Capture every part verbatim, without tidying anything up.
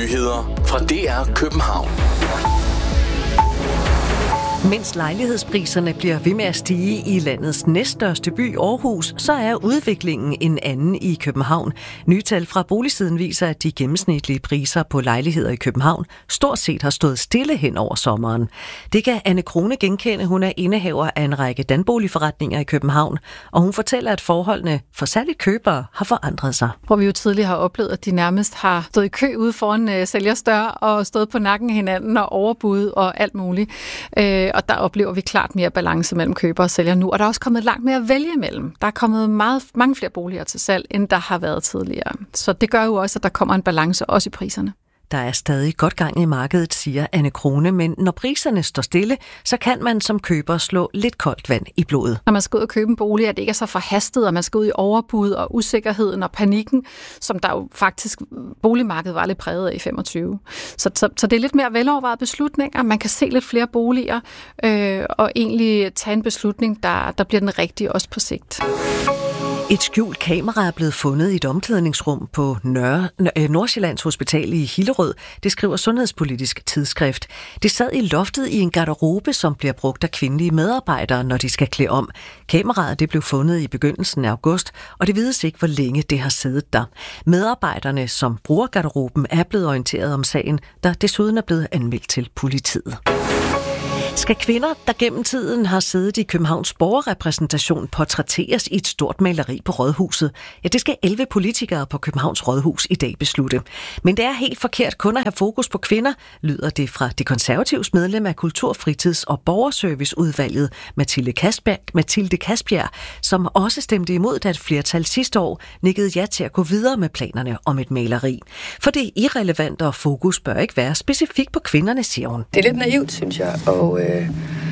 nyheder fra D R København. Mens lejlighedspriserne bliver ved med at stige i landets næststørste by, Aarhus, så er udviklingen en anden i København. Nye tal fra Boligsiden viser, at de gennemsnitlige priser på lejligheder i København stort set har stået stille hen over sommeren. Det kan Anne Krone genkende. Hun er indehaver af en række danboligforretninger i København, og hun fortæller, at forholdene for særligt købere har forandret sig. Hvor vi jo tidligere har oplevet, at de nærmest har stået i kø ude foran øh, sælgers dør og stået på nakken af hinanden og overbud og alt muligt. Øh, Og der oplever vi klart mere balance mellem køber og sælger nu. Og der er også kommet langt mere at vælge imellem. Der er kommet meget, mange flere boliger til salg, end der har været tidligere. Så det gør jo også, at der kommer en balance også i priserne. Der er stadig godt gang i markedet, siger Anne Krone, men når priserne står stille, så kan man som køber slå lidt koldt vand i blodet. Når man skal ud og købe en bolig, at det ikke er så forhastet, og man skal ud i overbud og usikkerheden og panikken, som der jo faktisk boligmarkedet var lidt præget af i femogtyve. Så, så, så det er lidt mere velovervejede beslutninger. Man kan se lidt flere boliger øh, og egentlig tage en beslutning, der, der bliver den rigtige også på sigt. Et skjult kamera er blevet fundet i et omklædningsrum på Nør- Nordsjællands Hospital i Hillerød, det skriver Sundhedspolitisk Tidsskrift. Det sad i loftet i en garderobe, som bliver brugt af kvindelige medarbejdere, når de skal klæde om. Kameraet det blev fundet i begyndelsen af august, og det vides ikke, hvor længe det har siddet der. Medarbejderne, som bruger garderoben, er blevet orienteret om sagen, der desuden er blevet anmeldt til politiet. Skal kvinder, der gennem tiden har siddet i Københavns borgerrepræsentation, portrætteres i et stort maleri på Rådhuset? Ja, det skal elleve politikere på Københavns Rådhus i dag beslutte. Men det er helt forkert kun at have fokus på kvinder, lyder det fra det konservativs medlem af Kultur-, Fritids- og Borgerserviceudvalget, Mathilde Kasbjerg, Mathilde Kasbjerg, som også stemte imod, da et flertal sidste år nikkede ja til at gå videre med planerne om et maleri. For det irrelevante og fokus bør ikke være specifikt på kvinderne, siger hun. Det er lidt naivt, synes jeg, og øh,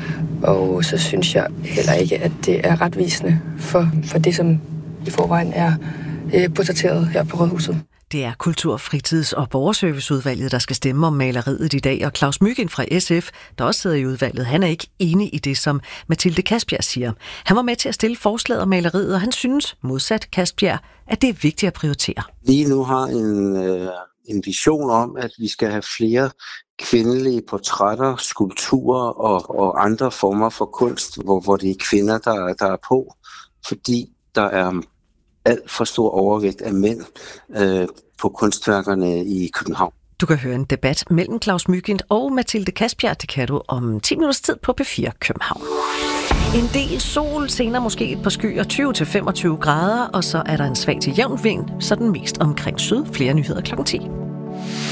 Og så synes jeg heller ikke, at det er retvisende for, for det, som i forvejen er øh, portrætteret her på Rådhuset. Det er Kultur-, Fritids- og Borgerserviceudvalget, der skal stemme om maleriet i dag, og Claus Mygind fra S F, der også sidder i udvalget, han er ikke enig i det, som Mathilde Kasbjerg siger. Han var med til at stille forslaget om maleriet, og han synes, modsat Kasbjerg, at det er vigtigt at prioritere. Lige nu har en, øh, en vision om, at vi skal have flere kvindelige portrætter, skulpturer og, og andre former for kunst, hvor, hvor det er kvinder, der, der er på, fordi der er alt for stor overvægt af mænd øh, på kunstværkerne i København. Du kan høre en debat mellem Claus Mygind og Mathilde Kasbjerg. Det kan du om ti minutters tid på P fire København. En del sol, senere måske et par skyer, tyve til femogtyve grader, og så er der en svag til jævn vind, så den mest omkring syd. Flere nyheder klokken ti.